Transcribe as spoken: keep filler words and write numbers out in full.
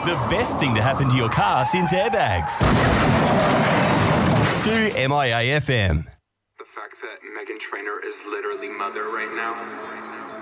The best thing to happen to your car since airbags. To M I A F M. The fact that Meghan Trainor is literally mother right now.